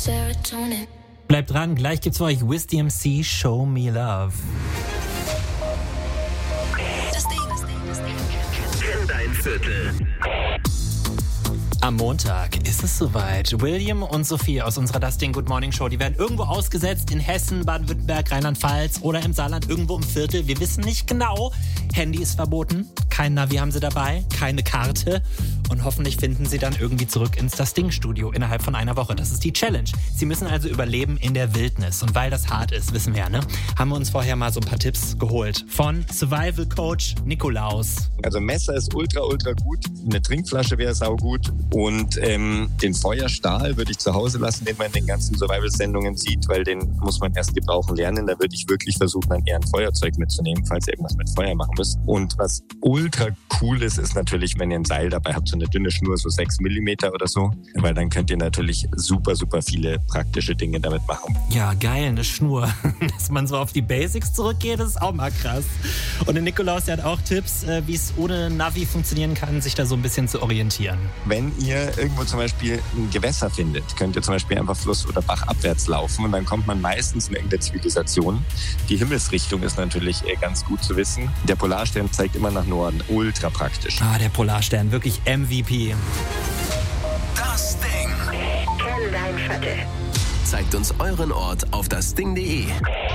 Serotonin. Bleibt dran, gleich gibt's für euch WizDMC Show Me Love. Das Ding. Kenn dein Viertel. Am Montag ist es soweit. William und Sophie aus unserer Das Ding Good Morning Show, die werden irgendwo ausgesetzt in Hessen, Baden-Württemberg, Rheinland-Pfalz oder im Saarland, irgendwo im Viertel. Wir wissen nicht genau. Handy ist verboten, kein Navi haben sie dabei, keine Karte und hoffentlich finden sie dann irgendwie zurück ins Das Ding Studio innerhalb von einer Woche. Das ist die Challenge. Sie müssen also überleben in der Wildnis und weil das hart ist, wissen wir ja, ne? Haben wir uns vorher mal so ein paar Tipps geholt von Survival Coach Nikolaus. Also Messer ist ultra gut, eine Trinkflasche wäre saugut und den Feuerstahl würde ich zu Hause lassen, den man in den ganzen Survival-Sendungen sieht, weil den muss man erst gebrauchen lernen. Da würde ich wirklich versuchen, dann eher ein Feuerzeug mitzunehmen, falls ihr irgendwas mit Feuer machen müsst. Und was ultra cool ist natürlich, wenn ihr ein Seil dabei habt, so eine dünne Schnur, so 6 Millimeter oder so, weil dann könnt ihr natürlich super viele praktische Dinge damit machen. Ja, geil, eine Schnur. Dass man so auf die Basics zurückgeht, das ist auch mal krass. Und der Nikolaus, der hat auch Tipps, wie es ohne Navi funktionieren kann, sich da so ein bisschen zu orientieren. Wenn ihr irgendwo zum Beispiel ein Gewässer findet, könnt ihr zum Beispiel einfach Fluss- oder Bachabwärts laufen und dann kommt man meistens in irgendeine Zivilisation. Die Himmelsrichtung ist natürlich ganz gut zu wissen. Der Polarstern zeigt immer nach Norden. Ultra praktisch. Ah, der Polarstern, wirklich MVP. Das Ding. Kenn dein Viertel. Zeigt uns euren Ort auf dasding.de.